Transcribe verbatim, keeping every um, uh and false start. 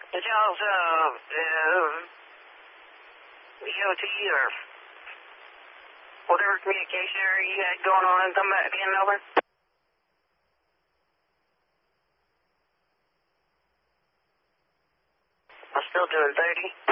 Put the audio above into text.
Did y'all's, uh, uh, E O T or whatever communication area you had going on come back again, over? I'm still doing thirty.